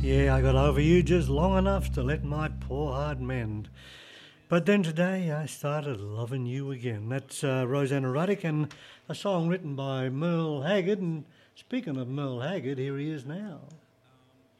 Yeah, I got over you just long enough to let my poor heart mend. But then today I started loving you again. That's Rosanna Ruddock and a song written by Merle Haggard. And speaking of Merle Haggard, here he is now.